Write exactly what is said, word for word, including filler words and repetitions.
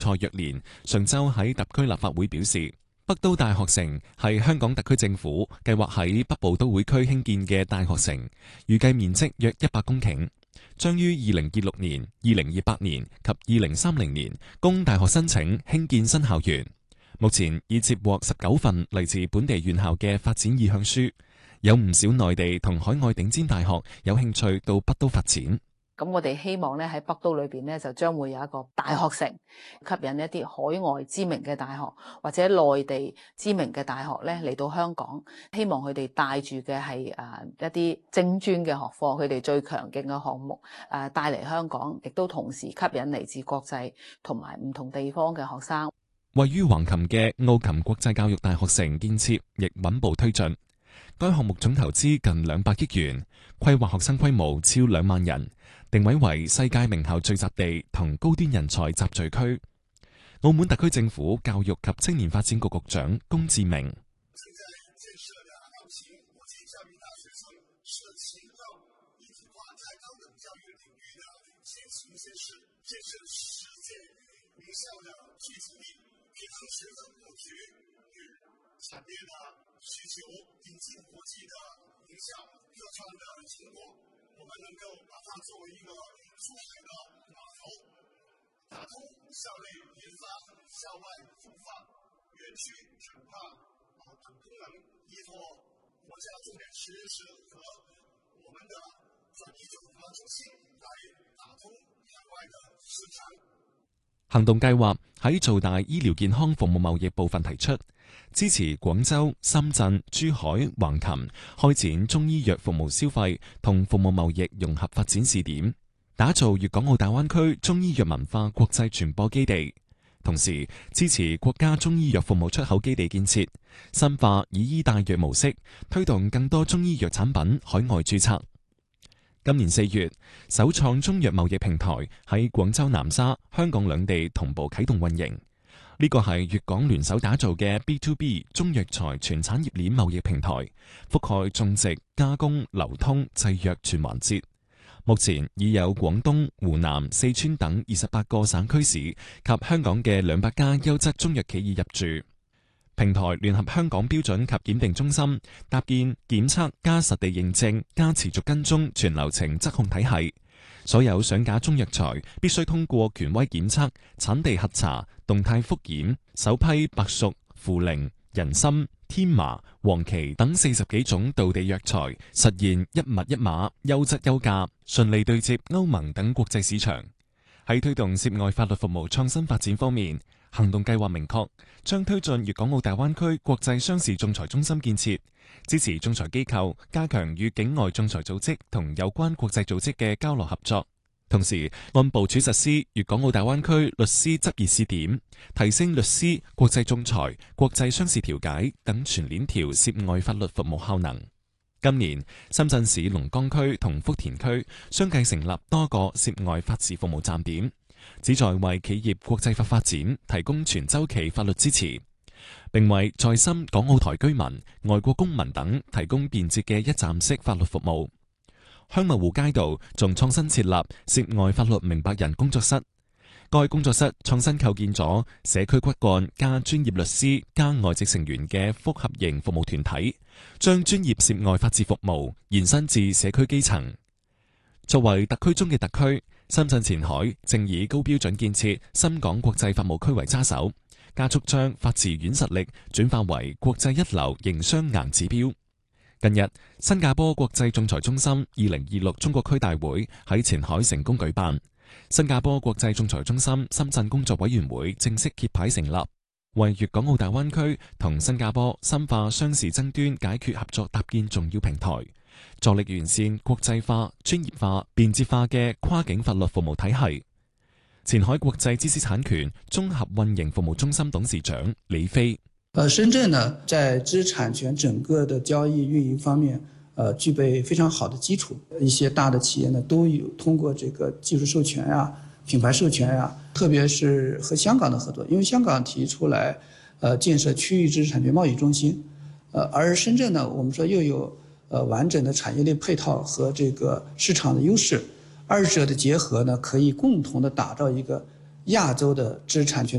蔡若蓮上週喺特區立法會表示，北都大學城係香港特區政府計劃喺北部都會區興建嘅大學城，預計面積約一百公頃，將於二零二六年、二零二八年及二零三零年供大學申請興建新校園。目前已接獲十九份嚟自本地院校嘅發展意向書，有唔少內地同海外頂尖大學有興趣到北都發展。 咁我哋希望咧喺北都裏邊咧就將會有一個大學城，吸引一啲海外知名嘅大學或者內地知名嘅大學咧嚟到香港，希望佢哋帶住嘅係誒一啲精專嘅學科，佢哋最強勁嘅項目誒帶嚟香港，亦都同時吸引嚟自國際同埋唔同地方嘅學生。 位於橫琴嘅澳琴國際教育大學城建設亦穩步推進，該項目總投資近兩百億元，規劃學生規模超兩萬人，定位為世界名校聚集地同高端人才集聚區。澳門特區政府教育及青年發展局局長龔志明： 產業的需求引進國際的影響各方的成果，我們能夠把它作為一個出海的碼頭，打通校內研發、校外孵化、園區轉化等功能，依托國家重點實驗室和我們的專利研發中心來打通海外的市場。 行動計劃喺做大醫療健康服務貿易部分提出，支持廣州、深圳、珠海、橫琴開展中醫藥服務消費同服務貿易融合發展試點，打造粵港澳大灣區中醫藥文化國際傳播基地。同時支持國家中醫藥服務出口基地建設，深化以醫帶藥模式，推動更多中醫藥產品海外註冊。今年四月，首創中藥貿易平台喺廣州南沙、香港兩地同步啟動運營。呢個係粵港聯手打造嘅 B to B 中藥材全產業鏈貿易平台，覆蓋種植、加工、流通、製藥全環節。目前已有廣東、湖南、四川等二十八個省區市及香港嘅兩百家優質中藥企業入駐。平台聯合香港標準及檢定中心，搭建檢測加實地認證加持續跟蹤全流程質控體系。所有上架中藥材必須通過權威檢測、產地核查、動態復檢、首批白朮、茯苓、人參、天麻、黃芪等四十幾種道地藥材，實現一物一碼、優質優價，順利對接歐盟等國際市場。喺推動涉外法律服務創新發展方面，行動計劃明確將推進粵港澳大灣區國際商事仲裁中心建設，支持仲裁機構加強與境外仲裁組織同有關國際組織嘅交流合作，同時按部署實施粵港澳大灣區律師執業試點，提升律師、國際仲裁、國際商事調解等全鏈條涉外法律服務效能。今年，深圳市龍崗區同福田區相繼成立多個涉外法治服務站點，旨在為企業國際化發展提供全周期法律支持，並為在深港澳台居民、外國公民等提供便捷嘅一站式法律服務。香蜜湖街道仲創新設立涉外法律明白人工作室，該工作室創新構建咗社區骨幹加專業律師加外籍成員嘅複合型服務團體，將專業涉外法治服務延伸至社區基層。作為特區中嘅特區，深圳前海正以高標準建設深港國際法務區為揸手，加速將法治軟實力轉化為國際一流營商硬指標。近日，新加坡國際仲裁中心二零二六中國區大會喺前海成功舉辦，新加坡國際仲裁中心深圳工作委員會正式揭牌成立，為粵港澳大灣區同新加坡深化商事爭端解決合作搭建重要平台，助力完善國際化、專業化、便捷化嘅跨境法律服務體系。前海國際知識產權綜合運營服務中心董事長李飛： 呃，深圳呢，在知識產權整個的交易運營方面，呃，具備非常好的基礎。一些大的企業呢，都有通過這個技術授權呀、品牌授權呀，特別是和香港的合作，因為香港提出來，呃，建設區域知識產權貿易中心，呃，而深圳呢，我們說又有，呃，完整的產業鏈配套和這個市場的優勢，二者的結合呢，可以共同的打造一個亚洲的知识产权